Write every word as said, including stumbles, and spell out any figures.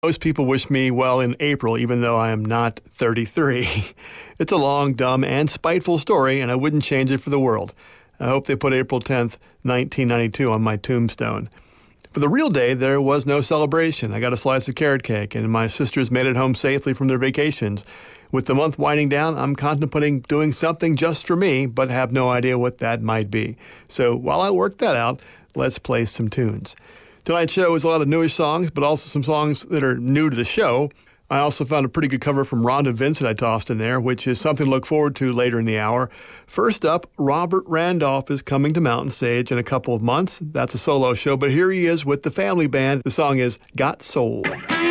Most people wish me well in April, even though I am not thirty-three. It's a long, dumb, and spiteful story, and I wouldn't change it for the world. I hope they put April tenth, nineteen ninety-two on my tombstone. For the real day, there was no celebration. I got a slice of carrot cake, and my sisters made it home safely from their vacations. With the month winding down, I'm contemplating doing something just for me, but have no idea what that might be. So while I work that out, let's play some tunes. Tonight's show is a lot of newish songs, but also some songs that are new to the show. I also found a pretty good cover from Rhonda Vincent I tossed in there, which is something to look forward to later in the hour. First up, Robert Randolph is coming to Mountain Stage in a couple of months. That's a solo show, but here he is with the family band. The song is Got Soul.